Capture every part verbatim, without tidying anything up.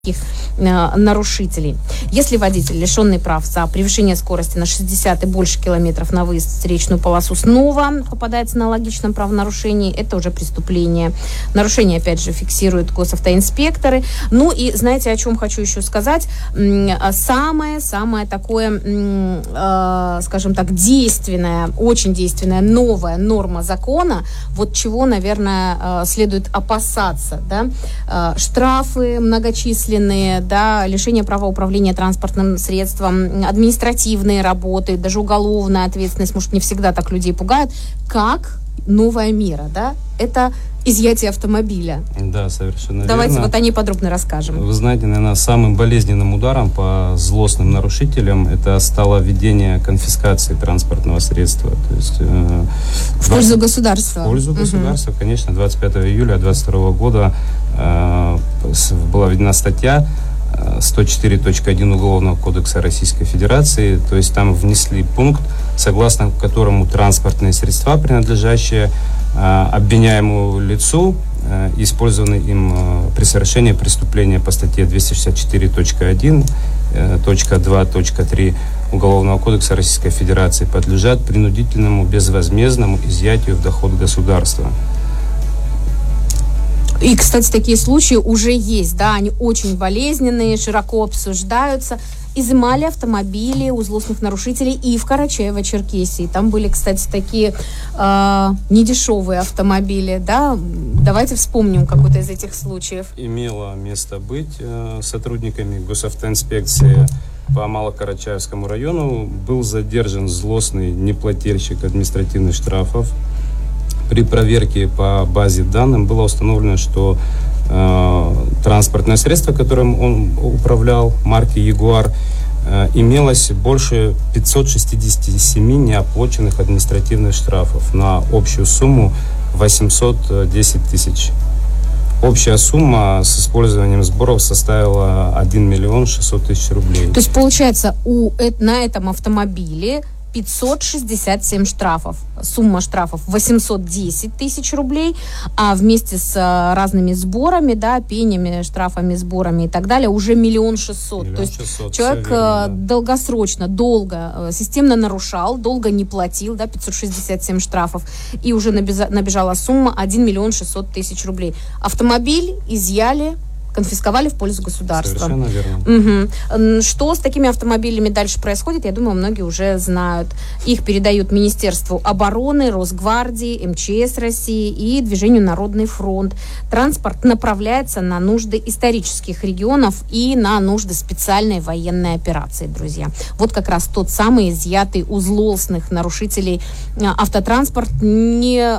нарушителей. Если водитель, лишенный прав за превышение скорости на шестьдесят и больше километров на выезд в встречную полосу, снова попадается на логичном правонарушении, это уже преступление. Нарушение, опять же, фиксируют госавтоинспекторы. Ну и знаете, о чем хочу еще сказать? Самое-самое такое, скажем так, действенная, очень действенная новая норма закона, вот чего, наверное, следует опасаться, да? Штрафы многочисленные, да, лишение права управления транспортным средством, административные работы, даже уголовная ответственность, может, не всегда так людей пугает, как новая мера, да, это изъятие автомобиля. Да, совершенно Давайте верно. вот о ней подробно расскажем. Вы знаете, наверное, самым болезненным ударом по злостным нарушителям это стало введение конфискации транспортного средства. То есть, э, в пользу государства. В пользу угу. государства, конечно. двадцать пятого июля две тысячи двадцать второго года э, была введена статья сто четыре точка один Уголовного кодекса Российской Федерации. То есть там внесли пункт, согласно которому транспортные средства, принадлежащие э, обвиняемому лицу, э, использованные им э, при совершении преступления по статье двести шестьдесят четыре точка один, э, точка два, точка три Уголовного кодекса Российской Федерации, подлежат принудительному безвозмездному изъятию в доход государства. И, кстати, такие случаи уже есть, да, они очень болезненные, широко обсуждаются. Изымали автомобили у злостных нарушителей и в Карачаево-Черкесии. Там были, кстати, такие э, недешевые автомобили, да. Давайте вспомним какой-то из этих случаев. Имело место быть э, сотрудниками госавтоинспекции по Малокарачаевскому району. Был задержан злостный неплательщик административных штрафов. При проверке по базе данных было установлено, что э, транспортное средство, которым он управлял, марки Ягуар, э, имелось больше пятьсот шестьдесят семь неоплаченных административных штрафов на общую сумму восемьсот десять тысяч. Общая сумма с использованием сборов составила один миллион шестьсот тысяч рублей. То есть, получается, у, на этом автомобиле пятьсот шестьдесят семь штрафов. Сумма штрафов восемьсот десять тысяч рублей, а вместе с а, разными сборами, да, пенями, штрафами, сборами и так далее, уже миллион шестьсот. То есть шестьсот, человек верно, да. долгосрочно, долго, системно нарушал, долго не платил, да, пятьсот шестьдесят семь штрафов, и уже набежа, набежала сумма один миллион шестьсот тысяч рублей. Автомобиль изъяли, конфисковали в пользу государства. Совершенно верно. Угу. Что с такими автомобилями дальше происходит, я думаю, многие уже знают. Их передают Министерству обороны, Росгвардии, эм че эс России и Движению Народный фронт. Транспорт направляется на нужды исторических регионов и на нужды специальной военной операции, друзья. Вот как раз тот самый изъятый у злостных нарушителей автотранспорт. Не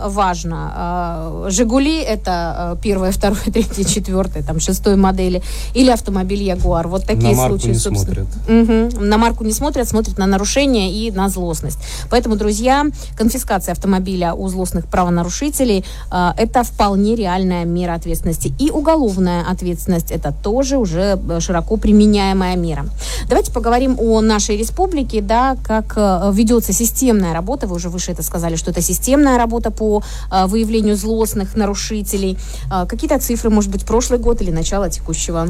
важно, «Жигули» — это первое, второе, третье, четвертое, там, шестое модели, или автомобиль Ягуар. Вот такие на случаи, не собственно. Угу. На марку не смотрят, смотрят на нарушение и на злостность. Поэтому, друзья, конфискация автомобиля у злостных правонарушителей э, это вполне реальная мера ответственности. И уголовная ответственность — это тоже уже широко применяемая мера. Давайте поговорим о нашей республике, да, как э, ведется системная работа. Вы уже выше это сказали, что это системная работа по э, выявлению злостных нарушителей. Э, какие-то цифры, может быть, прошлый год или начало текущего?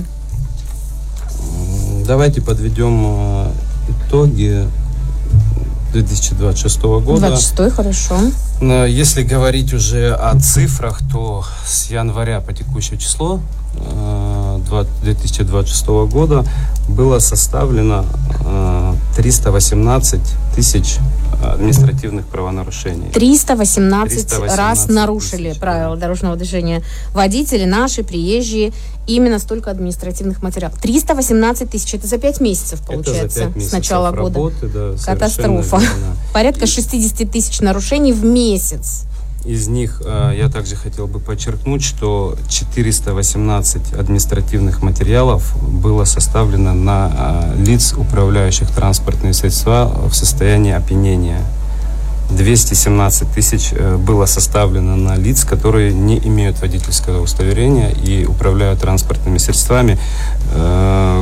Давайте подведем э, итоги две тысячи двадцать шестого года. двадцать шестой, хорошо. Но если говорить уже о цифрах, то с января по текущее число э, две тысячи двадцать шестого года было составлено э, триста восемнадцать тысяч административных правонарушений. триста восемнадцать, триста восемнадцать раз нарушили тысяч, правила да. дорожного движения водители, наши, приезжие, именно столько административных материалов. триста восемнадцать тысяч, это за пять месяцев, получается, это за пять месяцев с начала работы, года. Да, катастрофа. Порядка шестьдесят тысяч нарушений в месяц. Из них э, я также хотел бы подчеркнуть, что четыреста восемнадцать административных материалов было составлено на э, лиц, управляющих транспортные средства в состоянии опьянения. двести семнадцать тысяч э, было составлено на лиц, которые не имеют водительского удостоверения и управляют транспортными средствами, э,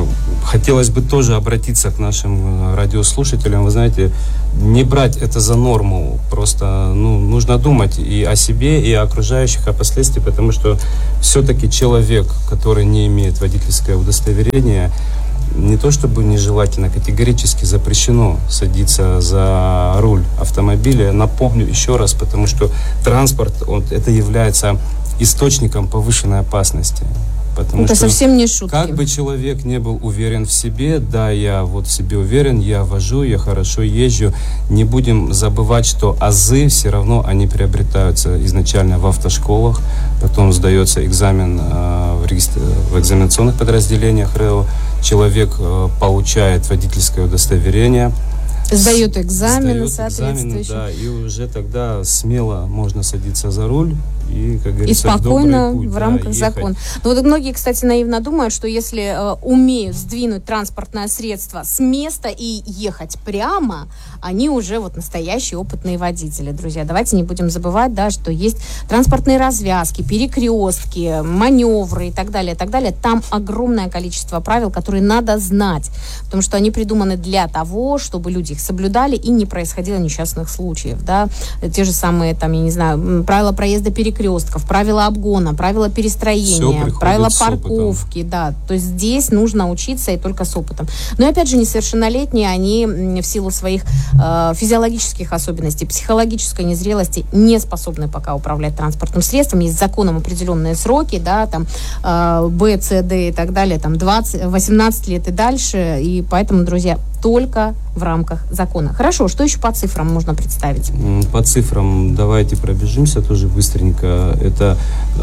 хотелось бы тоже обратиться к нашим радиослушателям. Вы знаете, не брать это за норму. Просто ну, нужно думать и о себе, и о окружающих, о последствиях, потому что все-таки человек, который не имеет водительское удостоверение, не то чтобы нежелательно, категорически запрещено садиться за руль автомобиля. Напомню еще раз, потому что транспорт, он, это является источником повышенной опасности. Потому это что совсем не шутки. Как бы человек не был уверен в себе, да, я вот в себе уверен, я вожу, я хорошо езжу, не будем забывать, что азы все равно они приобретаются изначально в автошколах, потом сдается экзамен э, в, регистр... в экзаменационных подразделениях РЭО, человек э, получает водительское удостоверение, сдает экзамены, сдает экзамен, да, и уже тогда смело можно садиться за руль и, как говорится, и спокойно в, путь, в да, рамках ехать. закона. Но вот многие, кстати, наивно думают, что если э, умеют сдвинуть транспортное средство с места и ехать прямо, они уже вот настоящие опытные водители, друзья. Давайте не будем забывать, да, что есть транспортные развязки, перекрестки, маневры и так далее, и так далее. Там огромное количество правил, которые надо знать, потому что они придуманы для того, чтобы люди их соблюдали и не происходило несчастных случаев, да. Те же самые, там, я не знаю, правила проезда перекрестков, правила обгона, правила перестроения, правила парковки, да, то есть здесь нужно учиться и только с опытом. Но опять же несовершеннолетние, они в силу своих э, физиологических особенностей, психологической незрелости не способны пока управлять транспортным средством, есть законом определенные сроки, да, там э, Б, С, Д и так далее, там двадцать, восемнадцать лет и дальше, и поэтому, друзья, только в рамках закона. Хорошо, что еще по цифрам можно представить? По цифрам давайте пробежимся тоже быстренько. Это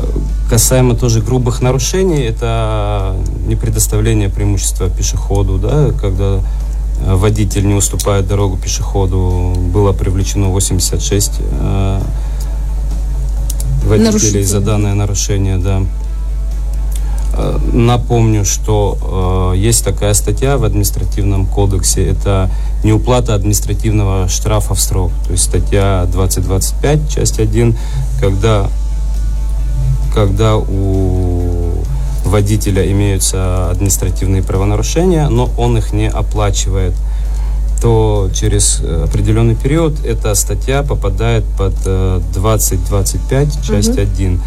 касаемо тоже грубых нарушений, это не предоставление преимущества пешеходу, да, когда водитель не уступает дорогу пешеходу, было привлечено восемьдесят шесть э, водителей за данное нарушение, да. Напомню, что э, есть такая статья в административном кодексе, это неуплата административного штрафа в срок, то есть статья двадцать двадцать пять, часть один, когда, когда у водителя имеются административные правонарушения, но он их не оплачивает, то через определенный период эта статья попадает под э, двадцать двадцать пять, часть угу. один.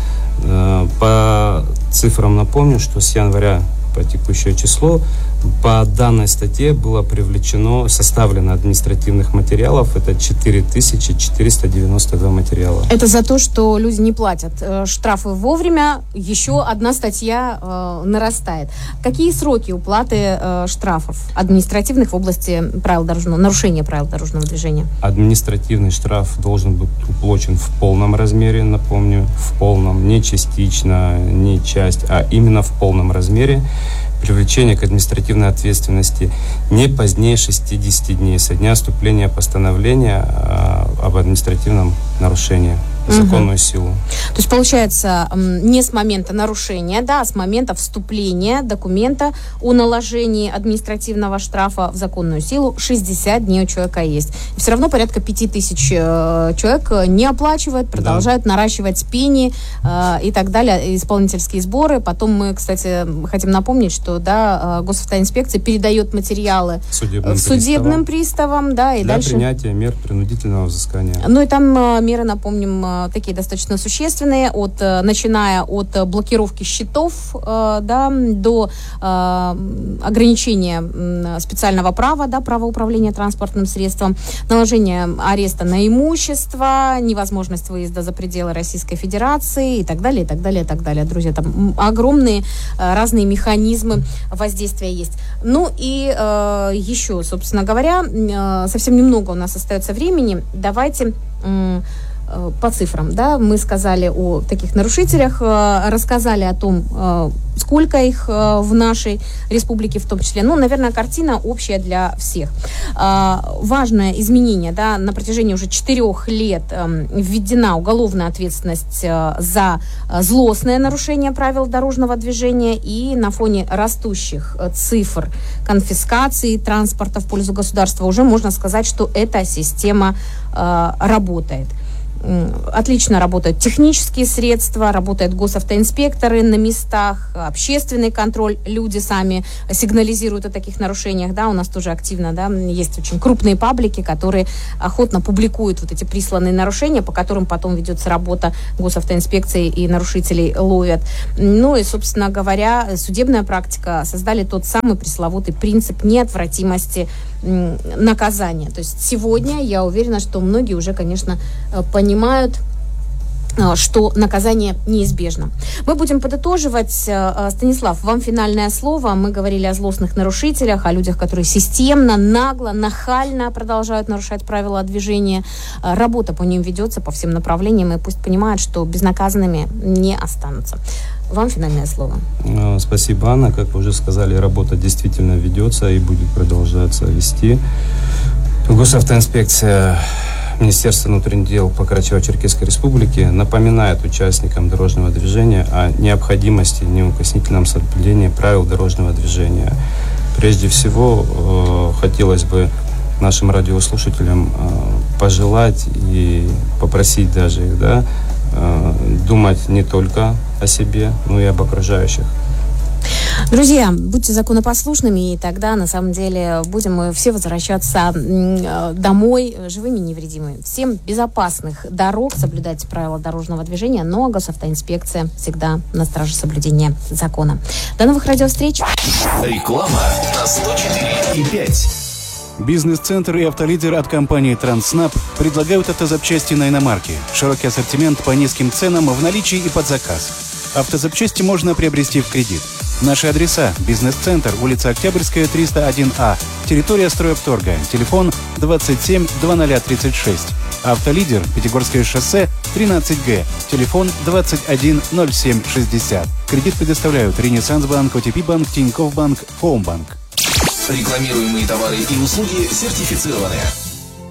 По цифрам напомню, что с января по текущее число по данной статье было привлечено, составлено административных материалов, это четыре тысячи четыреста девяносто два материала. Это за то, что люди не платят э, штрафы вовремя, еще одна статья э, нарастает. Какие сроки уплаты э, штрафов административных в области правил дорожного, нарушения правил дорожного движения? Административный штраф должен быть уплачен в полном размере, напомню, в полном, не частично, не часть, а именно в полном размере. Привлечение к административной ответственности не позднее шестидесяти дней со дня вступления постановления э, об административном нарушении в законную угу. силу. То есть, получается, не с момента нарушения, да, а с момента вступления документа о наложении административного штрафа в законную силу шестьдесят дней у человека есть. И все равно порядка пяти тысяч э, человек не оплачивают, продолжают да. наращивать пени э, и так далее, исполнительские сборы. Потом мы, кстати, хотим напомнить, что да, госавтоинспекция передает материалы судебным, судебным приставам, приставам да, и для дальше... принятия мер принудительного взыскания. Ну и там э, меры, напомним, такие достаточно существенные, от, начиная от блокировки счетов э, да, до э, ограничения специального права, да, права управления транспортным средством, наложение ареста на имущество, невозможность выезда за пределы Российской Федерации и так далее, и так далее, и так далее. Друзья, там огромные э, разные механизмы воздействия есть. Ну и э, еще, собственно говоря, э, совсем немного у нас остается времени. Давайте... Э, по цифрам, да, мы сказали о таких нарушителях, рассказали о том, сколько их в нашей республике в том числе. Ну, наверное, картина общая для всех. Важное изменение, да, на протяжении уже четырех лет введена уголовная ответственность за злостное нарушение правил дорожного движения, и на фоне растущих цифр конфискации транспорта в пользу государства уже можно сказать, что эта система работает. Отлично работают технические средства, работают госавтоинспекторы на местах, общественный контроль, люди сами сигнализируют о таких нарушениях, да, у нас тоже активно, да, есть очень крупные паблики, которые охотно публикуют вот эти присланные нарушения, по которым потом ведется работа госавтоинспекции и нарушителей ловят. Ну и, собственно говоря, судебная практика создали тот самый пресловутый принцип неотвратимости наказания. То есть сегодня я уверена, что многие уже, конечно, понимают, что наказание неизбежно. Мы будем подытоживать. Станислав, вам финальное слово. Мы говорили о злостных нарушителях, о людях, которые системно, нагло, нахально продолжают нарушать правила движения. Работа по ним ведется по всем направлениям, и пусть понимают, что безнаказанными не останутся. Вам финальное слово. Спасибо, Анна. Как вы уже сказали, работа действительно ведется и будет продолжаться вести. Госавтоинспекция, Министерство внутренних дел по Карачаево-Черкесской Республике напоминает участникам дорожного движения о необходимости неукоснительного соблюдения правил дорожного движения. Прежде всего, э, хотелось бы нашим радиослушателям э, пожелать и попросить даже их, да, э, думать не только о себе, но и об окружающих. Друзья, будьте законопослушными, и тогда, на самом деле, будем мы все возвращаться домой живыми и невредимыми. Всем безопасных дорог, соблюдайте правила дорожного движения, но госавтоинспекция всегда на страже соблюдения закона. До новых радиовстреч! Реклама на сто четыре и пять. Бизнес-центр и автолидер от компании «Транснаб» предлагают автозапчасти на иномарки. Широкий ассортимент по низким ценам в наличии и под заказ. Автозапчасти можно приобрести в кредит. Наши адреса: Бизнес-центр, улица Октябрьская, триста один А, территория стройопторга, телефон двадцать семь двадцать тридцать шесть. Автолидер, Пятигорское шоссе, тринадцать Г, телефон двадцать один ноль семь шестьдесят. Кредит предоставляют Ренессанс-банк, О Те Пи банк, Тинькофф банк, Хоумбанк. Рекламируемые товары и услуги сертифицированы.